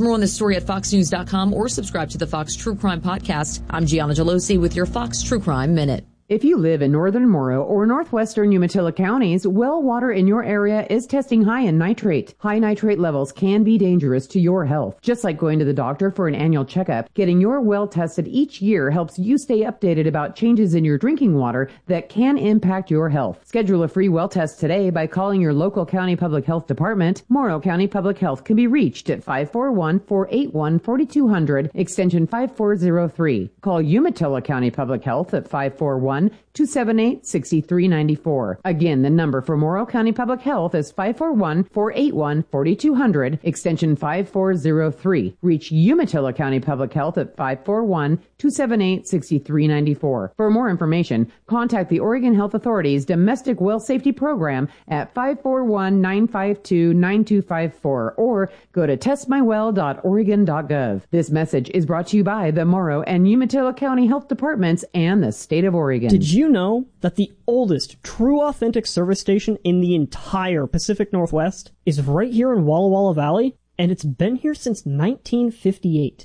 more on this story at foxnews.com or subscribe to the Fox True Crime Podcast. I'm Gianna Gelosi with your Fox True Crime Minute. If you live in northern Morrow or northwestern Umatilla counties, well water in your area is testing high in nitrate. High nitrate levels can be dangerous to your health. Just like going to the doctor for an annual checkup, getting your well tested each year helps you stay updated about changes in your drinking water that can impact your health. Schedule a free well test today by calling your local county public health department. Morrow County Public Health can be reached at 541-481-4200, extension 5403. Call Umatilla County Public Health at 541-278-6394. Again, the number for Morrow County Public Health is 541-481-4200, extension 5403. Reach Umatilla County Public Health at 541-278-6394. For more information, contact the Oregon Health Authority's Domestic Well Safety Program at 541-952-9254 or go to testmywell.oregon.gov. This message is brought to you by the Morrow and Umatilla County Health Departments and the state of Oregon. Did you know that the oldest true authentic service station in the entire Pacific Northwest is right here in Walla Walla Valley? And it's been here since 1958.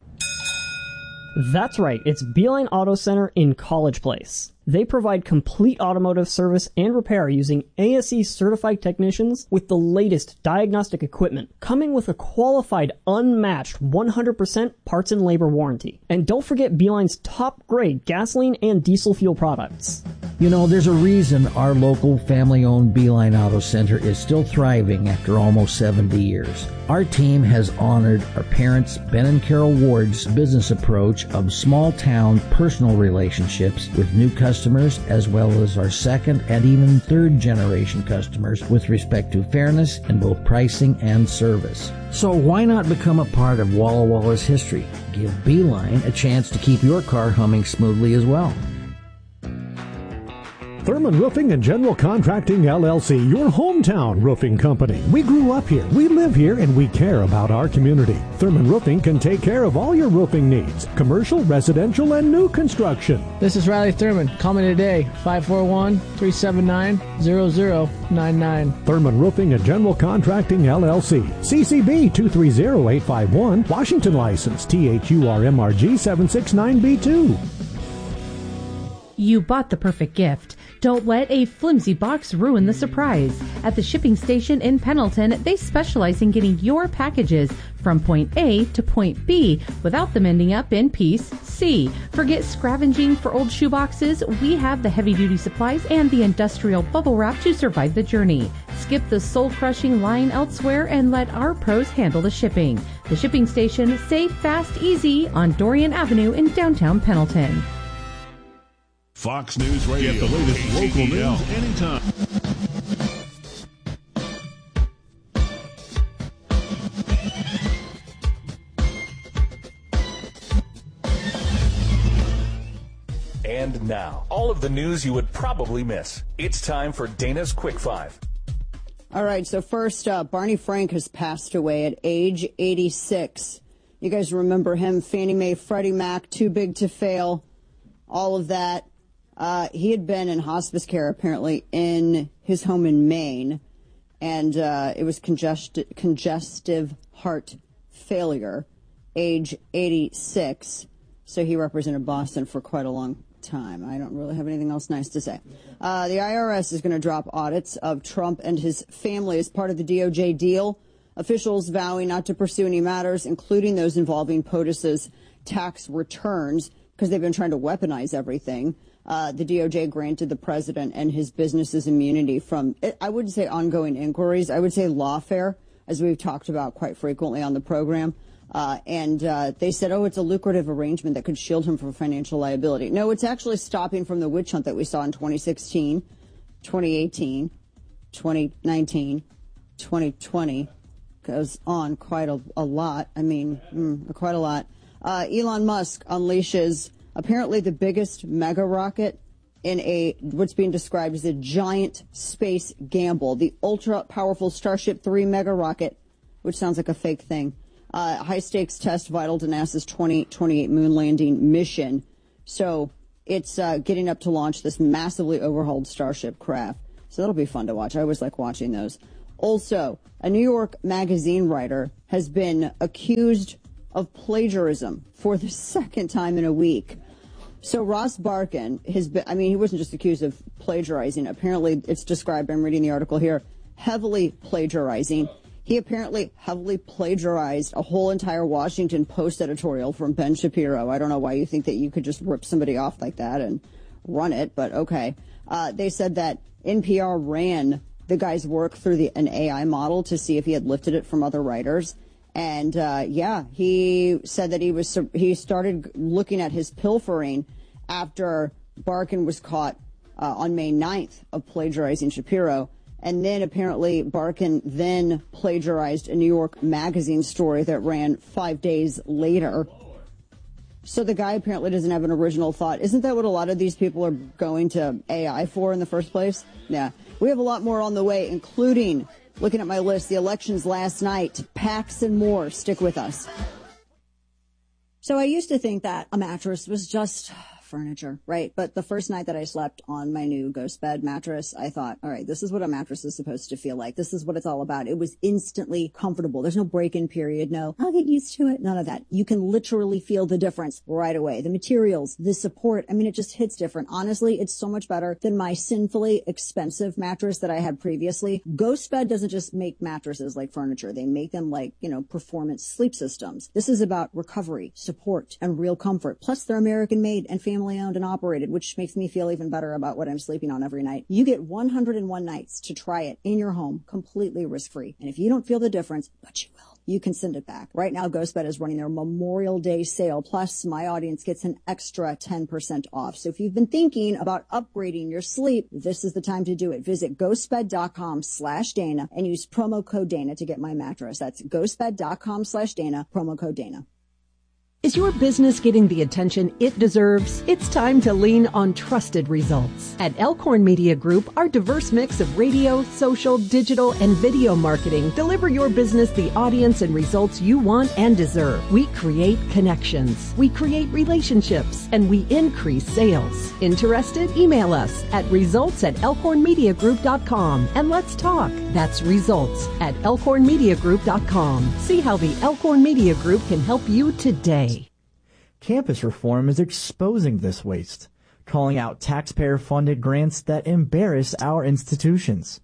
That's right, it's Beeline Auto Center in College Place. They provide complete automotive service and repair using ASE certified technicians with the latest diagnostic equipment, coming with a qualified, unmatched 100% parts and labor warranty. And don't forget Beeline's top grade gasoline and diesel fuel products. You know, there's a reason our local family-owned Beeline Auto Center is still thriving after almost 70 years. Our team has honored our parents, Ben and Carol Ward's business approach of small-town personal relationships with new customers, as well as our second and even third-generation customers with respect to fairness in both pricing and service. So why not become a part of Walla Walla's history? Give Beeline a chance to keep your car humming smoothly as well. Thurman Roofing and General Contracting, LLC, your hometown roofing company. We grew up here, we live here, and we care about our community. Thurman Roofing can take care of all your roofing needs, commercial, residential, and new construction. This is Riley Thurman. Call me today, 541-379-0099. Thurman Roofing and General Contracting, LLC. CCB 230851, Washington license, THURMRG 769B2. You bought the perfect gift. Don't let a flimsy box ruin the surprise. At the shipping station in Pendleton, they specialize in getting your packages from point A to point B without them ending up in piece C. Forget scavenging for old shoeboxes. We have the heavy-duty supplies and the industrial bubble wrap to survive the journey. Skip the soul-crushing line elsewhere and let our pros handle the shipping. The shipping station, safe, fast, easy on Dorian Avenue in downtown Pendleton. Fox News Radio. Get the latest local news anytime. And now, all of the news you would probably miss. It's time for Dana's Quick Five. All right, so first up, Barney Frank has passed away at age 86. You guys remember him, Fannie Mae, Freddie Mac, Too Big to Fail, all of that. He had been in hospice care, apparently, in his home in Maine, and it was congestive heart failure, age 86. So he represented Boston for quite a long time. I don't really have anything else nice to say. The IRS is going to drop audits of Trump and his family as part of the DOJ deal. Officials vowing not to pursue any matters, including those involving POTUS's tax returns, because they've been trying to weaponize everything. The DOJ granted the president and his businesses immunity from, I wouldn't say ongoing inquiries, I would say lawfare, as we've talked about quite frequently on the program. And they said, oh, it's a lucrative arrangement that could shield him from financial liability. No, it's actually stopping from the witch hunt that we saw in 2016, 2018, 2019, 2020. Goes on quite a lot. I mean, quite a lot. Elon Musk unleashes apparently the biggest mega rocket in what's being described as a giant space gamble, the ultra-powerful Starship 3 mega rocket, which sounds like a fake thing. High-stakes test vital to NASA's 2028 moon landing mission. So it's getting up to launch this massively overhauled Starship craft. So that'll be fun to watch. I always like watching those. Also, a New York Magazine writer has been accused of plagiarism for the second time in a week. So Ross Barkan he wasn't just accused of plagiarizing. Apparently, it's described, I'm reading the article here, heavily plagiarizing. He apparently heavily plagiarized a whole entire Washington Post editorial from Ben Shapiro. I don't know why you think that you could just rip somebody off like that and run it, but okay. They said that NPR ran the guy's work through an AI model to see if he had lifted it from other writers. And he said that he started looking at his pilfering after Barkan was caught on May 9th of plagiarizing Shapiro. And then apparently Barkan then plagiarized a New York Magazine story that ran 5 days later. So the guy apparently doesn't have an original thought. Isn't that what a lot of these people are going to AI for in the first place? Yeah. We have a lot more on the way, including, looking at my list, the elections last night, PACs and more. Stick with us. So I used to think that a mattress was just furniture, right? But the first night that I slept on my new Ghost Bed mattress, I thought, all right, this is what a mattress is supposed to feel like. This is what it's all about. It was instantly comfortable. There's no break-in period. No, I'll get used to it. None of that. You can literally feel the difference right away. The materials, the support. I mean, it just hits different. Honestly, it's so much better than my sinfully expensive mattress that I had previously. Ghost Bed doesn't just make mattresses like furniture. They make them like, performance sleep systems. This is about recovery, support, and real comfort. Plus, they're American-made and family owned and operated, which makes me feel even better about what I'm sleeping on every night. You get 101 nights to try it in your home, completely risk-free. And if you don't feel the difference, but you will, you can send it back. Right now, GhostBed is running their Memorial Day sale. Plus, my audience gets an extra 10% off. So if you've been thinking about upgrading your sleep, this is the time to do it. Visit ghostbed.com/Dana and use promo code Dana to get my mattress. That's ghostbed.com/Dana, promo code Dana. Is your business getting the attention it deserves? It's time to lean on trusted results. At Elkhorn Media Group, our diverse mix of radio, social, digital, and video marketing deliver your business the audience and results you want and deserve. We create connections, we create relationships, and we increase sales. Interested? Email us at results@elkhornmediagroup.com and let's talk. That's results@elkhornmediagroup.com. See how the Elkhorn Media Group can help you today. Campus reform is exposing this waste, calling out taxpayer-funded grants that embarrass our institutions.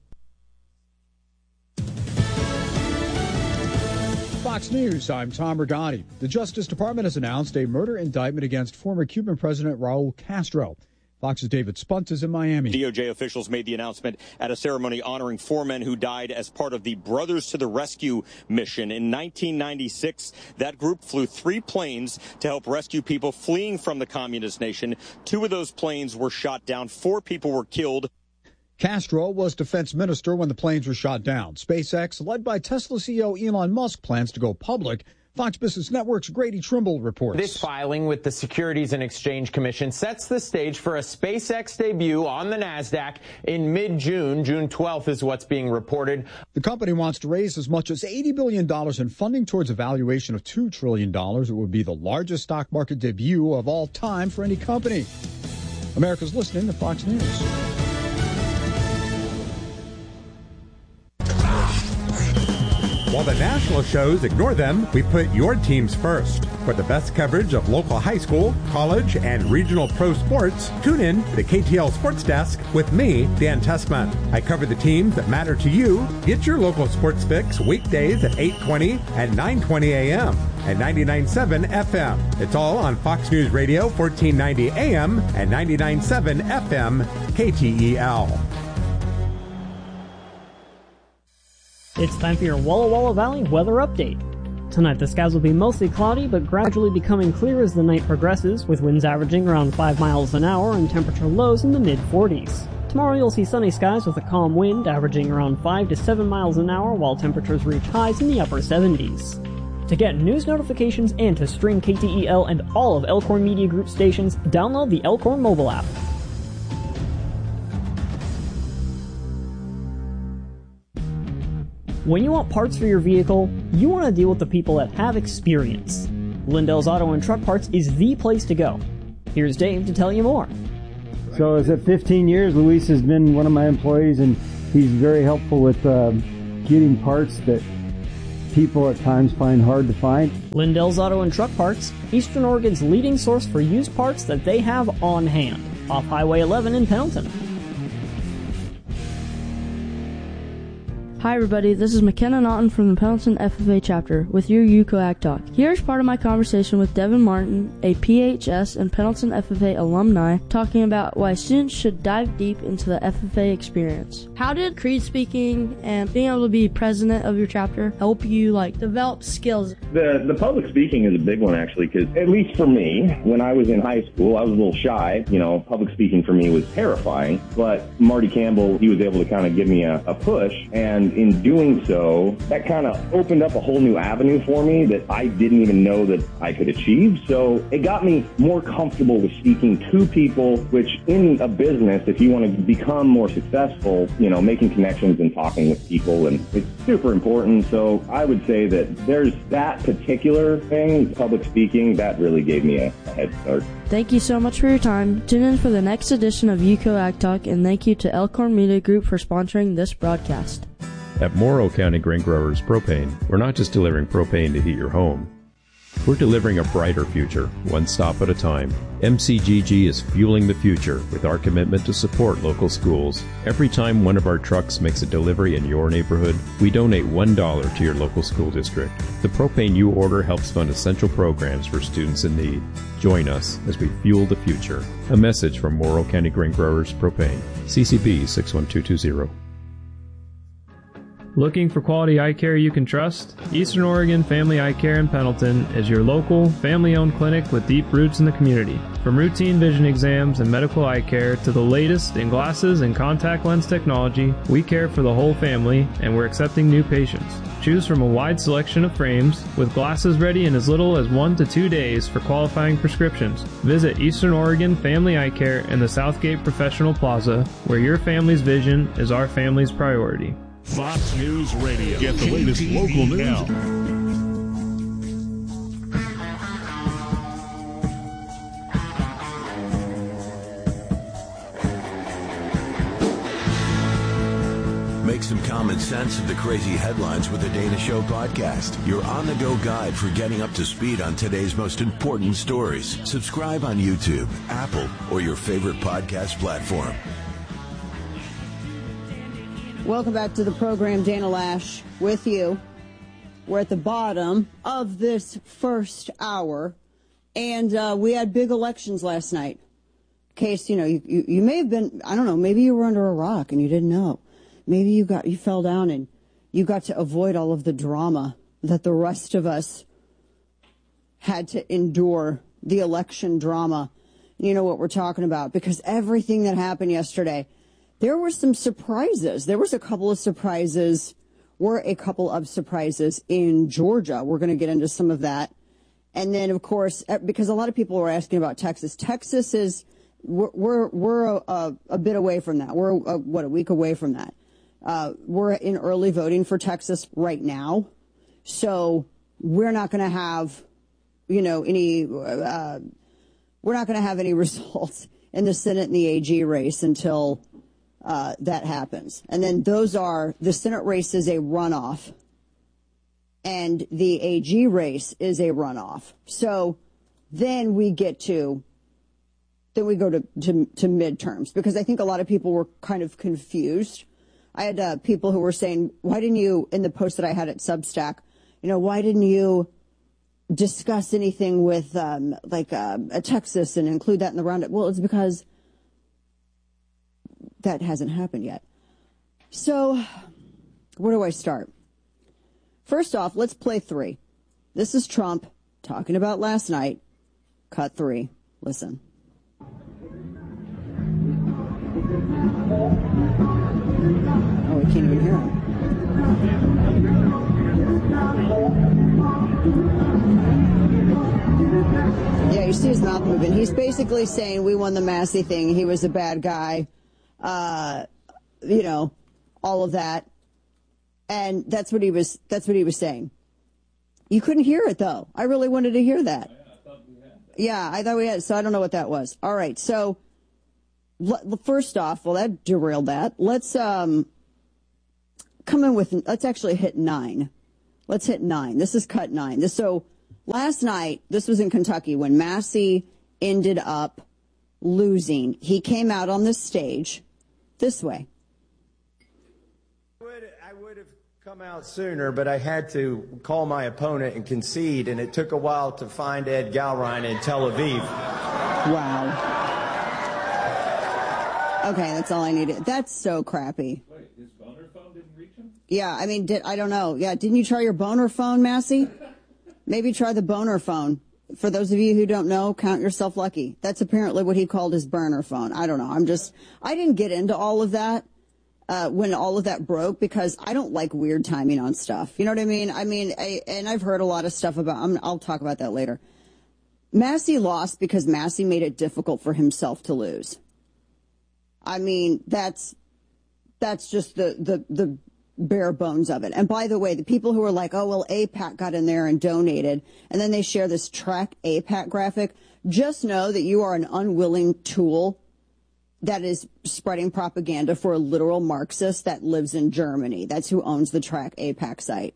Fox News, I'm Tom Regani. The Justice Department has announced a murder indictment against former Cuban President Raul Castro. Fox's David Spunt is in Miami. DOJ officials made the announcement at a ceremony honoring 4 men who died as part of the Brothers to the Rescue mission. In 1996, that group flew 3 planes to help rescue people fleeing from the communist nation. 2 of those planes were shot down. 4 people were killed. Castro was defense minister when the planes were shot down. SpaceX, led by Tesla CEO Elon Musk, plans to go public. Fox Business Network's Grady Trimble reports. This filing with the Securities and Exchange Commission sets the stage for a SpaceX debut on the NASDAQ in mid-June. June 12th is what's being reported. The company wants to raise as much as $80 billion in funding towards a valuation of $2 trillion. It would be the largest stock market debut of all time for any company. America's listening to Fox News. While the national shows ignore them, we put your teams first. For the best coverage of local high school, college, and regional pro sports, tune in to the KTL Sports Desk with me, Dan Tessman. I cover the teams that matter to you. Get your local sports fix weekdays at 8:20 and 9:20 a.m. and 99.7 FM. It's all on Fox News Radio, 1490 AM and 99.7 FM, KTEL. It's time for your Walla Walla Valley weather update. Tonight the skies will be mostly cloudy but gradually becoming clear as the night progresses, with winds averaging around 5 miles an hour and temperature lows in the mid-40s. Tomorrow you'll see sunny skies with a calm wind averaging around 5 to 7 miles an hour, while temperatures reach highs in the upper 70s. To get news notifications and to stream KTEL and all of Elkhorn Media Group stations, download the Elkhorn mobile app. When you want parts for your vehicle, you want to deal with the people that have experience. Lindell's Auto and Truck Parts is the place to go. Here's Dave to tell you more. So it's at 15 years, Luis has been one of my employees, and he's very helpful with getting parts that people at times find hard to find. Lindell's Auto and Truck Parts, Eastern Oregon's leading source for used parts that they have on hand, off Highway 11 in Pendleton. Hi everybody, this is McKenna Naughton from the Pendleton FFA chapter with your UCO Ag Talk. Here's part of my conversation with Devin Martin, a PHS and Pendleton FFA alumni, talking about why students should dive deep into the FFA experience. How did creed speaking and being able to be president of your chapter help you develop skills? The public speaking is a big one actually, because at least for me, when I was in high school, I was a little shy. Public speaking for me was terrifying, but Marty Campbell, he was able to kind of give me a push, and in doing so, that kind of opened up a whole new avenue for me that I didn't even know that I could achieve. So it got me more comfortable with speaking to people, which in a business, if you want to become more successful, making connections and talking with people, and it's super important. So I would say that there's that particular thing, public speaking, that really gave me a head start. Thank you so much for your time. Tune in for the next edition of UCO Ag Talk, and thank you to Elkhorn Media Group for sponsoring this broadcast. At Morrow County Grain Growers Propane, we're not just delivering propane to heat your home. We're delivering a brighter future, one stop at a time. MCGG is fueling the future with our commitment to support local schools. Every time one of our trucks makes a delivery in your neighborhood, we donate $1 to your local school district. The propane you order helps fund essential programs for students in need. Join us as we fuel the future. A message from Morrow County Grain Growers Propane. CCB 61220. Looking for quality eye care you can trust? Eastern Oregon Family Eye Care in Pendleton is your local, family-owned clinic with deep roots in the community. From routine vision exams and medical eye care to the latest in glasses and contact lens technology, we care for the whole family, and we're accepting new patients. Choose from a wide selection of frames, with glasses ready in as little as 1 to 2 days for qualifying prescriptions. Visit Eastern Oregon Family Eye Care in the Southgate Professional Plaza, where your family's vision is our family's priority. Fox News Radio. Get the latest local news. Make some common sense of the crazy headlines with the Dana Show podcast. Your on-the-go guide for getting up to speed on today's most important stories. Subscribe on YouTube, Apple, or your favorite podcast platform. Welcome back to the program. Dana Lash with you. We're at the bottom of this first hour, and we had big elections last night. In case, you may have been, I don't know, maybe you were under a rock and you didn't know. Maybe you fell down and you got to avoid all of the drama that the rest of us had to endure, the election drama. You know what we're talking about, because everything that happened yesterday, there were some surprises. There was a couple of surprises in Georgia. We're going to get into some of that. And then, of course, because a lot of people were asking about Texas. Texas is, we're a bit away from that. We're, a week away from that. We're in early voting for Texas right now. So we're not going to have, any, we're not going to have any results in the Senate and the AG race until that happens. And then the Senate race is a runoff and the AG race is a runoff. So then we go to midterms, because I think a lot of people were kind of confused. I had people who were saying, why didn't you, in the post that I had at Substack, why didn't you discuss anything with Texas and include that in the roundup? Well, it's because that hasn't happened yet. So where do I start? First off, let's play 3. This is Trump talking about last night. Cut 3. Listen. Oh, we can't even hear him. Yeah, you see his mouth moving. He's basically saying we won the Massey thing. He was a bad guy. All of that. And that's what he was saying. You couldn't hear it though. I really wanted to hear that. Yeah, I thought we had. So I don't know what that was. All right. So first off, well, that derailed that. Let's come in with, let's actually hit 9. Let's hit 9. This is cut 9. So last night, this was in Kentucky when Massey ended up losing. He came out on the stage this way. I would have come out sooner, but I had to call my opponent and concede, and it took a while to find Ed Galrein in Tel Aviv. Wow. Okay, that's all I needed. That's so crappy. Wait, his boner phone didn't reach him? Yeah, I mean, I don't know. Yeah, didn't you try your boner phone, Massey? Maybe try the boner phone. For those of you who don't know, count yourself lucky. That's apparently what he called his burner phone. I don't know. I didn't get into all of that when all of that broke because I don't like weird timing on stuff. You know what I mean? And I've heard a lot of stuff about, I'll talk about that later. Massey lost because Massey made it difficult for himself to lose. I mean, that's just the bare bones of it. And by the way, the people who are like, oh, well, AIPAC got in there and donated, and then they share this track AIPAC graphic, just know that you are an unwilling tool that is spreading propaganda for a literal Marxist that lives in Germany. That's who owns the track AIPAC site.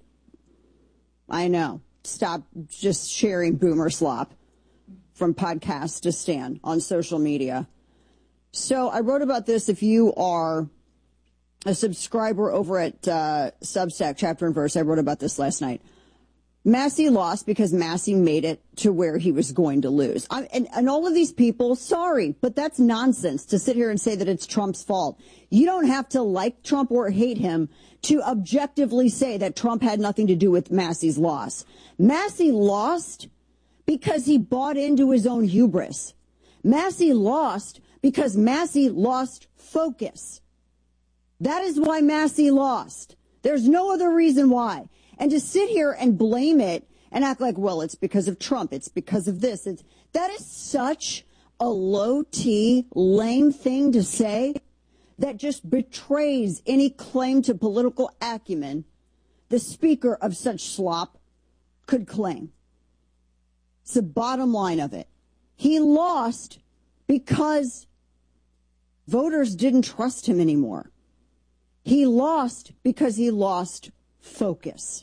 I know. Stop just sharing boomer slop from podcast to Stan on social media. So I wrote about this. If you are a subscriber over at Substack, Chapter and Verse, I wrote about this last night. Massey lost because Massey made it to where he was going to lose. And all of these people, sorry, but that's nonsense to sit here and say that it's Trump's fault. You don't have to like Trump or hate him to objectively say that Trump had nothing to do with Massey's loss. Massey lost because he bought into his own hubris. Massey lost because Massey lost focus. That is why Massey lost. There's no other reason why. And to sit here and blame it and act like, well, it's because of Trump, it's because of this. That is such a low-T, lame thing to say that just betrays any claim to political acumen the speaker of such slop could claim. It's the bottom line of it. He lost because voters didn't trust him anymore. He lost because he lost focus.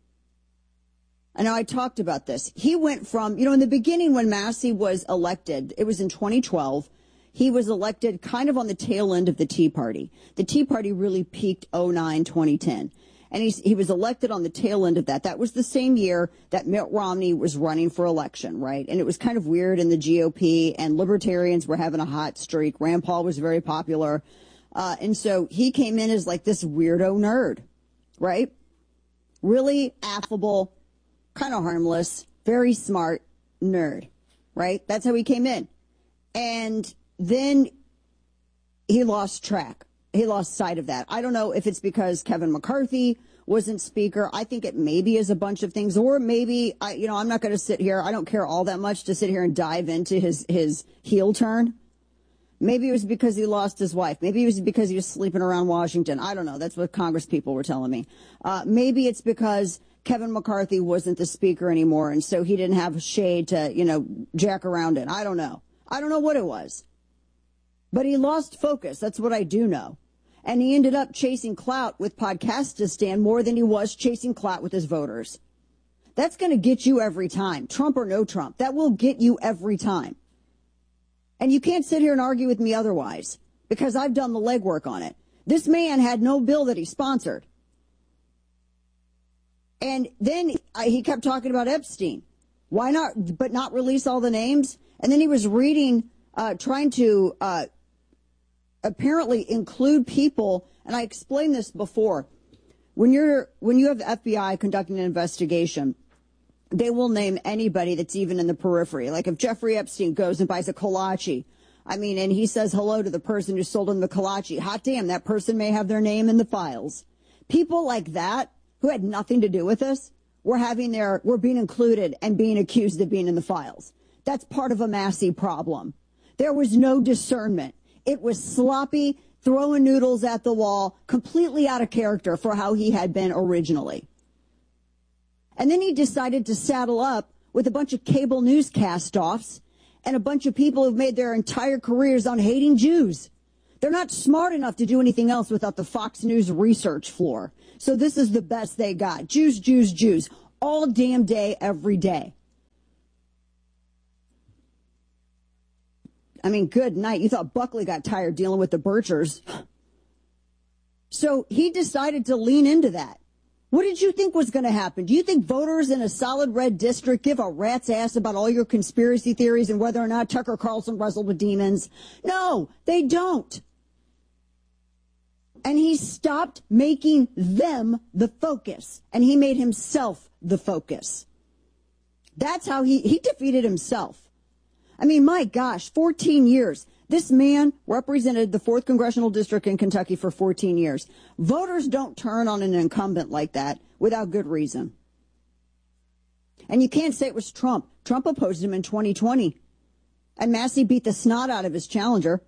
I know I talked about this. He went from, in the beginning when Massey was elected, it was in 2012, he was elected kind of on the tail end of the Tea Party. The Tea Party really peaked 2009, 2010. And he was elected on the tail end of that. That was the same year that Mitt Romney was running for election, right? And it was kind of weird in the GOP, and libertarians were having a hot streak. Rand Paul was very popular. And so he came in as like this weirdo nerd, right? Really affable, kind of harmless, very smart nerd, right? That's how he came in. And then he lost track. He lost sight of that. I don't know if it's because Kevin McCarthy wasn't speaker. I think it maybe is a bunch of things, or maybe, I'm not going to sit here. I don't care all that much to sit here and dive into his heel turn. Maybe it was because he lost his wife. Maybe it was because he was sleeping around Washington. I don't know. That's what Congress people were telling me. Maybe it's because Kevin McCarthy wasn't the speaker anymore, and so he didn't have shade to, jack around in. I don't know. I don't know what it was. But he lost focus. That's what I do know. And he ended up chasing clout with Podcastistan more than he was chasing clout with his voters. That's going to get you every time, Trump or no Trump. That will get you every time. And you can't sit here and argue with me otherwise, because I've done the legwork on it. This man had no bill that he sponsored. And then he kept talking about Epstein. Why not, but not release all the names? And then he was reading, trying to apparently include people, and I explained this before. When you have the FBI conducting an investigation, they will name anybody that's even in the periphery. Like if Jeffrey Epstein goes and buys a kolache, and he says hello to the person who sold him the kolache, hot damn, that person may have their name in the files. People like that, who had nothing to do with this, were being included and being accused of being in the files. That's part of a Massey problem. There was no discernment. It was sloppy, throwing noodles at the wall, completely out of character for how he had been originally. And then he decided to saddle up with a bunch of cable news cast-offs and a bunch of people who've made their entire careers on hating Jews. They're not smart enough to do anything else without the Fox News research floor. So this is the best they got. Jews, Jews, Jews. All damn day, every day. I mean, good night. You thought Buckley got tired dealing with the Birchers. So he decided to lean into that. What did you think was going to happen? Do you think voters in a solid red district give a rat's ass about all your conspiracy theories and whether or not Tucker Carlson wrestled with demons? No, they don't. And he stopped making them the focus, and he made himself the focus. That's how he defeated himself. I mean, my gosh, 14 years. This man represented the 4th Congressional District in Kentucky for 14 years. Voters don't turn on an incumbent like that without good reason. And you can't say it was Trump. Trump opposed him in 2020. And Massey beat the snot out of his challenger.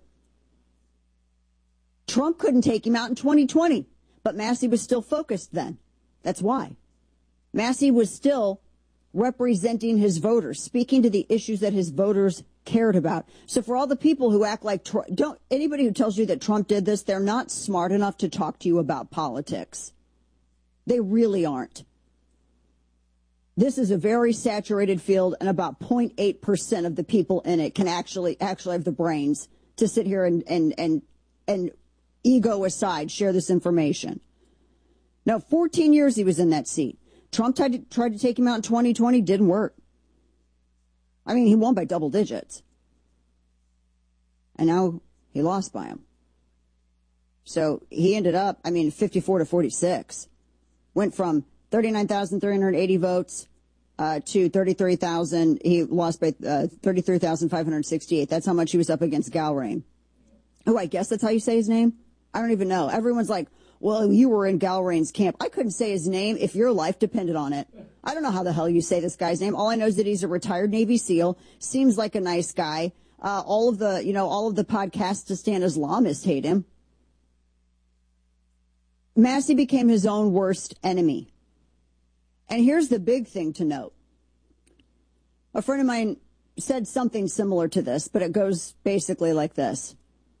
Trump couldn't take him out in 2020, but Massey was still focused then. That's why. Massey was still representing his voters, speaking to the issues that his voters cared about. So for all the people who act like anybody who tells you that Trump did this, they're not smart enough to talk to you about politics. They really aren't. This is a very saturated field, and about 0.8% of the people in it can actually have the brains to sit here and ego aside, share this information. Now, 14 years he was in that seat. Trump tried to take him out in 2020, didn't work. I mean, he won by double digits. And now he lost by him. So he ended up, 54 to 46. Went from 39,380 votes to 33,000. He lost by 33,568. That's how much he was up against Galrain. Oh, I guess that's how you say his name? I don't even know. Everyone's like, well, you were in Galrain's camp. I couldn't say his name if your life depended on it. I don't know how the hell you say this guy's name. All I know is that he's a retired Navy SEAL. Seems like a nice guy. All of the Podcastistan Islamists hate him. Massey became his own worst enemy. And here's the big thing to note. A friend of mine said something similar to this, but it goes basically like this.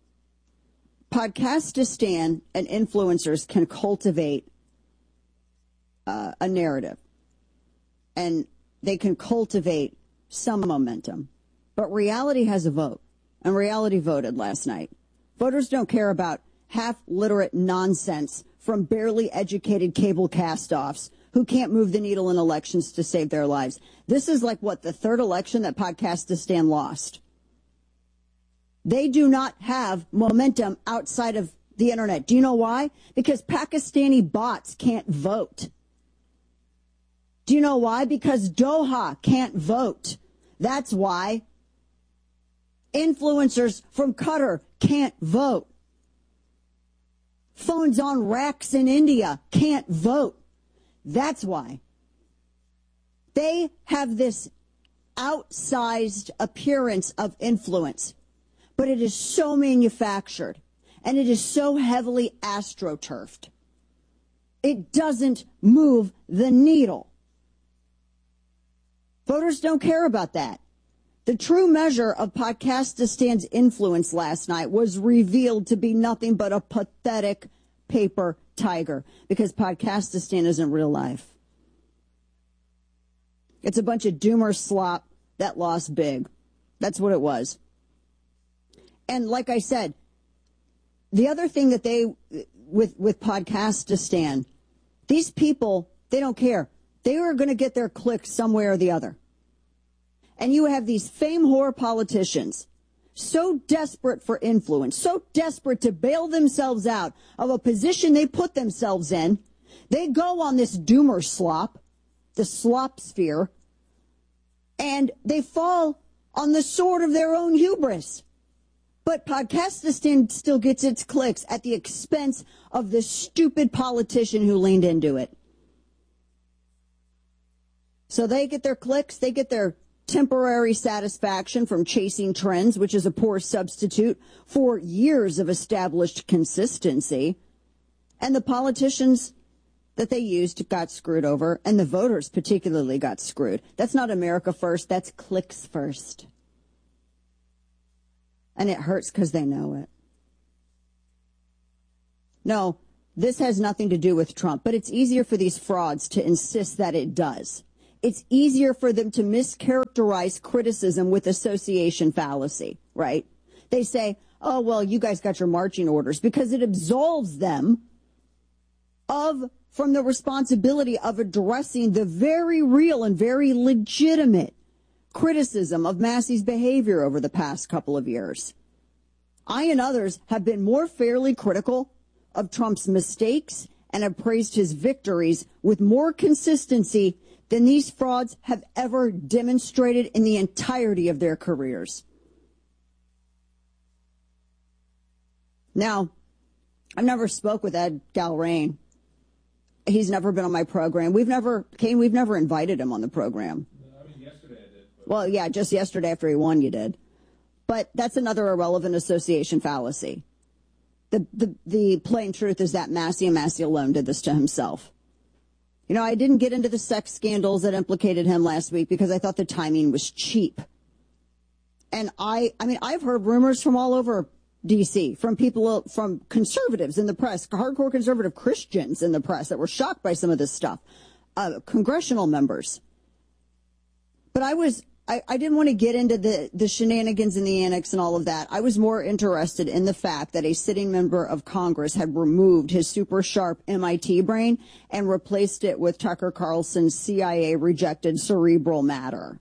Podcastistan and influencers can cultivate a narrative, and they can cultivate some momentum. But reality has a vote, and reality voted last night. Voters don't care about half-literate nonsense from barely educated cable cast-offs who can't move the needle in elections to save their lives. This is like, the third election that Podcastistan lost. They do not have momentum outside of the internet. Do you know why? Because Pakistani bots can't vote. Do you know why? Because Doha can't vote. That's why. Influencers from Qatar can't vote. Phones on racks in India can't vote. That's why. They have this outsized appearance of influence. But it is so manufactured, and it is so heavily astroturfed. It doesn't move the needle. Voters don't care about that. The true measure of Podcastistan's influence last night was revealed to be nothing but a pathetic paper tiger, because Podcastistan isn't real life. It's a bunch of doomer slop that lost big. That's what it was. And like I said, the other thing that with Podcastistan, these people, they don't care. They are going to get their clicks some way or the other. And you have these fame whore politicians so desperate for influence, so desperate to bail themselves out of a position they put themselves in. They go on this doomer slop, the slop sphere, and they fall on the sword of their own hubris. But Podcastistan still gets its clicks at the expense of the stupid politician who leaned into it. So they get their clicks, they get their temporary satisfaction from chasing trends, which is a poor substitute for years of established consistency. And the politicians that they used got screwed over, and the voters particularly got screwed. That's not America first, that's clicks first. And it hurts because they know it. No, this has nothing to do with Trump, but it's easier for these frauds to insist that it does. It's easier for them to mischaracterize criticism with association fallacy, right? They say, oh, well, you guys got your marching orders, because it absolves them from the responsibility of addressing the very real and very legitimate criticism of Massey's behavior over the past couple of years. I and others have been more fairly critical of Trump's mistakes and have praised his victories with more consistency than these frauds have ever demonstrated in the entirety of their careers. Now, I've never spoke with Ed Galrain. He's never been on my program. We've never invited him on the program. I mean, yesterday I did. Well, yeah, just yesterday after he won, you did. But that's another irrelevant association fallacy. The plain truth is that Massey and Massey alone did this to himself. You know, I didn't get into the sex scandals that implicated him last week because I thought the timing was cheap. And I mean, I've heard rumors from all over D.C., from people, from conservatives in the press, hardcore conservative Christians in the press that were shocked by some of this stuff, congressional members. But I didn't want to get into the shenanigans and the annex and all of that. I was more interested in the fact that a sitting member of Congress had removed his super sharp MIT brain and replaced it with Tucker Carlson's CIA-rejected cerebral matter.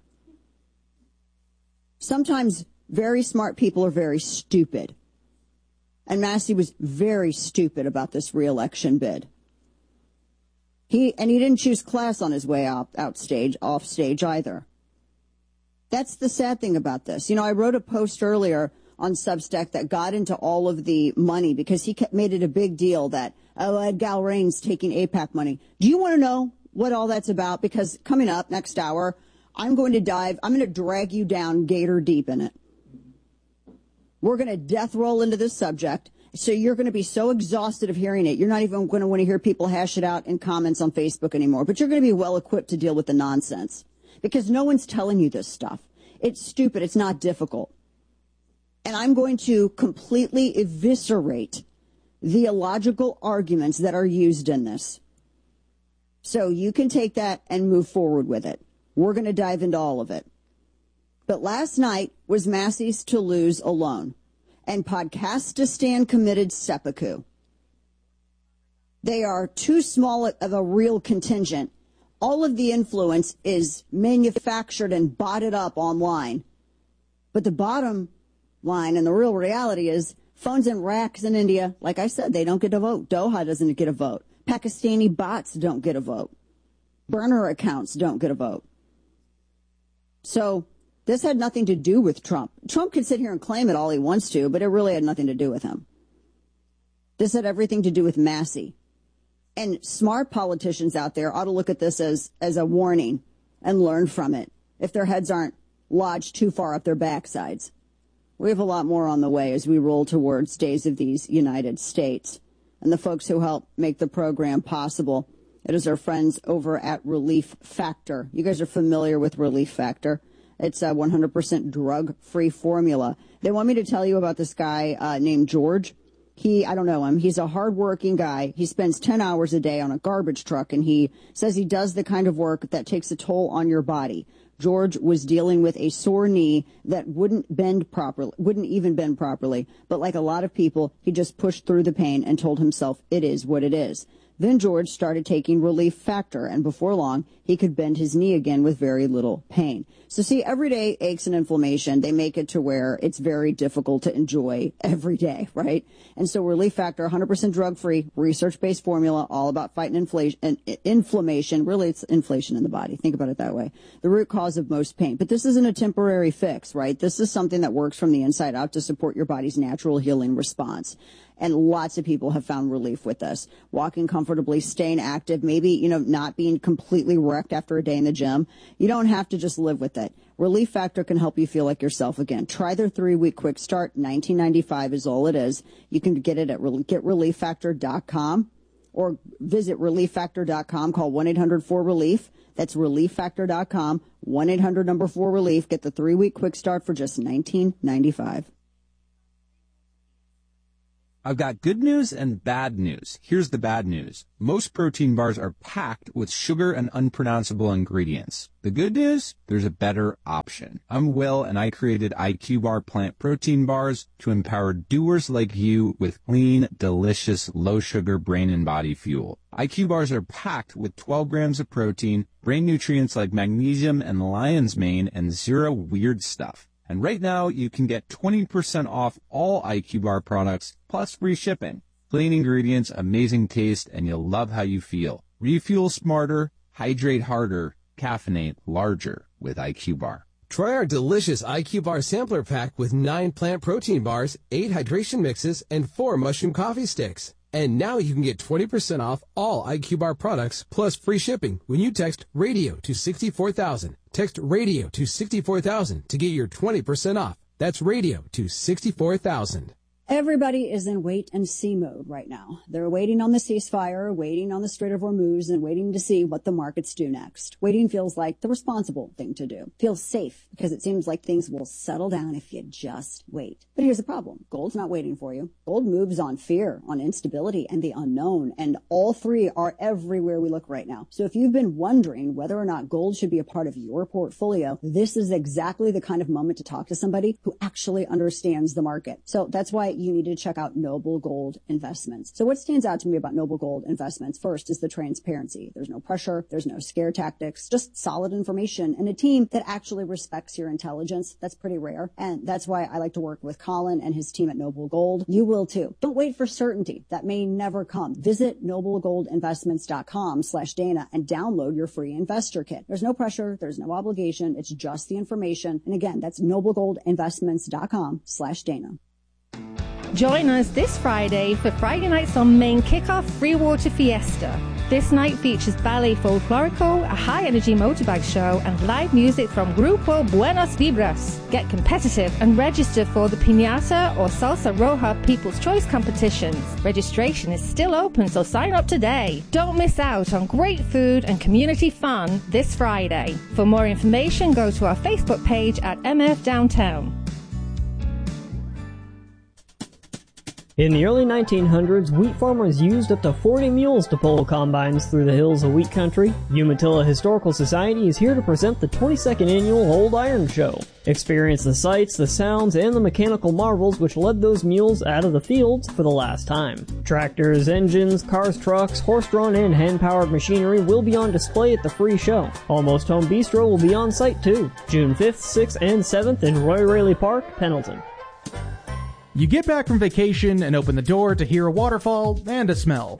Sometimes very smart people are very stupid. And Massey was very stupid about this re-election bid. He didn't choose class on his way off stage either. That's the sad thing about this. You know, I wrote a post earlier on Substack that got into all of the money because he made it a big deal that, Ed Galrain's taking AIPAC money. Do you want to know what all that's about? Because coming up next hour, I'm going to drag you down gator deep in it. We're going to death roll into this subject. So you're going to be so exhausted of hearing it. You're not even going to want to hear people hash it out in comments on Facebook anymore. But you're going to be well equipped to deal with the nonsense because no one's telling you this stuff. It's stupid. It's not difficult. And I'm going to completely eviscerate the illogical arguments that are used in this. So you can take that and move forward with it. We're going to dive into all of it. But last night was Massey's to lose alone, and Podcastistan committed seppuku. They are too small of a real contingent. All of the influence is manufactured and botted up online. But the bottom line and the real reality is phones and racks in India, like I said, they don't get a vote. Doha doesn't get a vote. Pakistani bots don't get a vote. Burner accounts don't get a vote. So this had nothing to do with Trump. Trump can sit here and claim it all he wants to, but it really had nothing to do with him. This had everything to do with Massey. And smart politicians out there ought to look at this as a warning and learn from it if their heads aren't lodged too far up their backsides. We have a lot more on the way as we roll towards Days of these United States. And the folks who help make the program possible, it is our friends over at Relief Factor. You guys are familiar with Relief Factor. It's a 100% drug-free formula. They want me to tell you about this guy named George. I don't know him. He's a hardworking guy. He spends 10 hours a day on a garbage truck, and he says he does the kind of work that takes a toll on your body. George was dealing with a sore knee that wouldn't even bend properly. But like a lot of people, he just pushed through the pain and told himself it is what it is. Then George started taking Relief Factor, and before long, he could bend his knee again with very little pain. So see, everyday aches and inflammation, they make it to where it's very difficult to enjoy every day, right? And so Relief Factor, 100% drug-free, research-based formula, all about fighting inflammation. Really, it's inflation in the body. Think about it that way. The root cause of most pain. But this isn't a temporary fix, right? This is something that works from the inside out to support your body's natural healing response. And lots of people have found relief with this. Walking comfortably, staying active, maybe, not being completely wrecked after a day in the gym. You don't have to just live with it. Relief Factor can help you feel like yourself again. Try their 3-week quick start. $19.95 is all it is. You can get it at GetReliefFactor.com or visit ReliefFactor.com. Call 1-800-4RELIEF. That's ReliefFactor.com. 1-800-4RELIEF. Get the 3-week quick start for just $19.95. I've got good news and bad news. Here's the bad news. Most protein bars are packed with sugar and unpronounceable ingredients. The good news? There's a better option. I'm Will, and I created IQ Bar plant protein bars to empower doers like you with clean, delicious, low-sugar brain and body fuel. IQ Bars are packed with 12 grams of protein, brain nutrients like magnesium and lion's mane, and zero weird stuff. And right now, you can get 20% off all IQ Bar products, plus free shipping. Clean ingredients, amazing taste, and you'll love how you feel. Refuel smarter, hydrate harder, caffeinate larger with IQ Bar. Try our delicious IQ Bar sampler pack with 9 plant protein bars, 8 hydration mixes, and 4 mushroom coffee sticks. And now you can get 20% off all IQ Bar products plus free shipping when you text RADIO to 64,000. Text RADIO to 64,000 to get your 20% off. That's RADIO to 64,000. Everybody is in wait-and-see mode right now. They're waiting on the ceasefire, waiting on the Strait of Hormuz, and waiting to see what the markets do next. Waiting feels like the responsible thing to do. Feels safe because it seems like things will settle down if you just wait. But here's the problem. Gold's not waiting for you. Gold moves on fear, on instability, and the unknown, and all three are everywhere we look right now. So if you've been wondering whether or not gold should be a part of your portfolio, this is exactly the kind of moment to talk to somebody who actually understands the market. So that's why you need to check out Noble Gold Investments. So what stands out to me about Noble Gold Investments first is the transparency. There's no pressure. There's no scare tactics, just solid information and a team that actually respects your intelligence. That's pretty rare. And that's why I like to work with Colin and his team at Noble Gold. You will too. Don't wait for certainty. That may never come. Visit noblegoldinvestments.com/Dana and download your free investor kit. There's no pressure. There's no obligation. It's just the information. And again, that's noblegoldinvestments.com/Dana. Join us this Friday for Friday Nights on Main Kickoff Free Water Fiesta. This night features Ballet Folklorico, a high-energy motorbike show, and live music from Grupo Buenos Vibras. Get competitive and register for the Piñata or Salsa Roja People's Choice competitions. Registration is still open, so sign up today. Don't miss out on great food and community fun this Friday. For more information, go to our Facebook page at MF Downtown. In the early 1900s, wheat farmers used up to 40 mules to pull combines through the hills of wheat country. Umatilla Historical Society is here to present the 22nd annual Old Iron Show. Experience the sights, the sounds, and the mechanical marvels which led those mules out of the fields for the last time. Tractors, engines, cars, trucks, horse-drawn and hand-powered machinery will be on display at the free show. Almost Home Bistro will be on site too, June 5th, 6th, and 7th in Roy Raley Park, Pendleton. You get back from vacation and open the door to hear a waterfall and a smell.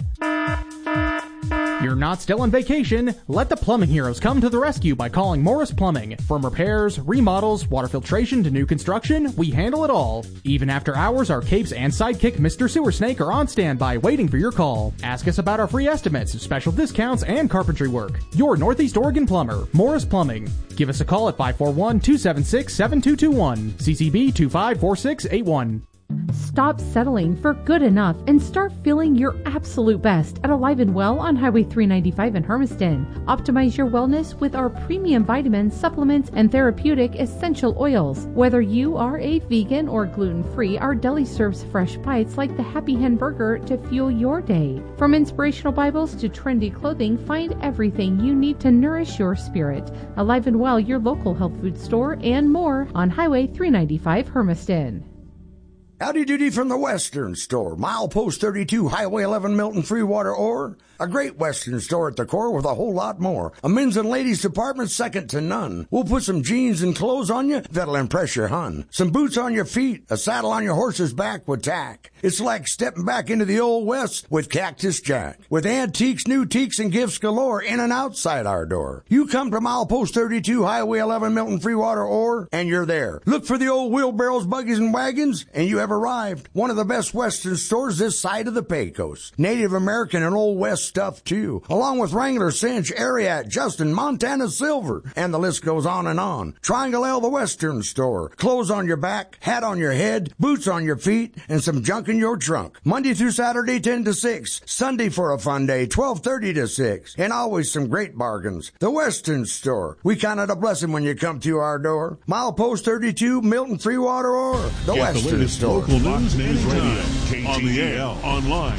You're not still on vacation. Let the plumbing heroes come to the rescue by calling Morris Plumbing. From repairs, remodels, water filtration to new construction, we handle it all. Even after hours, our capes and sidekick Mr. Sewer Snake are on standby waiting for your call. Ask us about our free estimates, special discounts, and carpentry work. Your Northeast Oregon plumber, Morris Plumbing. Give us a call at 541-276-7221. CCB 254681. Stop settling for good enough and start feeling your absolute best at Alive and Well on Highway 395 in Hermiston. Optimize your wellness with our premium vitamins, supplements, and therapeutic essential oils. Whether you are a vegan or gluten-free, our deli serves fresh bites like the Happy Hen Burger to fuel your day. From inspirational Bibles to trendy clothing, find everything you need to nourish your spirit. Alive and Well, your local health food store, and more on Highway 395 Hermiston. Howdy doody from the Western Store, Milepost 32, Highway 11, Milton, Freewater, or a great Western store at the core with a whole lot more. A men's and ladies department second to none. We'll put some jeans and clothes on you that'll impress your hun. Some boots on your feet, a saddle on your horse's back with tack. It's like stepping back into the old West with Cactus Jack. With antiques, new teaks, and gifts galore in and outside our door. You come to Milepost 32, Highway 11, Milton, Freewater, or, and you're there. Look for the old wheelbarrows, buggies, and wagons, and you have arrived. One of the best Western stores this side of the Pecos. Native American and Old West best stuff, too. Along with Wrangler, Cinch, Ariat, Justin, Montana Silver, and the list goes on and on. Triangle L, the Western Store. Clothes on your back, hat on your head, boots on your feet, and some junk in your trunk. Monday through Saturday, 10 to 6. Sunday for a fun day, 12:30 to 6. And always some great bargains. The Western Store. We count it a blessing when you come to our door. Milepost 32, Milton, Freewater, or the Western Store. Local news anytime. On the air, online.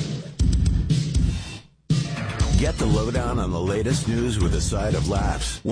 Get the lowdown on the latest news with a side of laughs.